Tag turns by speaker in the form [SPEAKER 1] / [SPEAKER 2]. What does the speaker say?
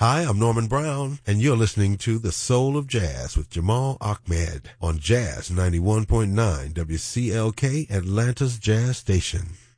[SPEAKER 1] Hi, I'm Norman Brown, and you're listening to The Soul of Jazz with Jamal Ahmed on Jazz 91.9 WCLK, Atlanta's Jazz Station.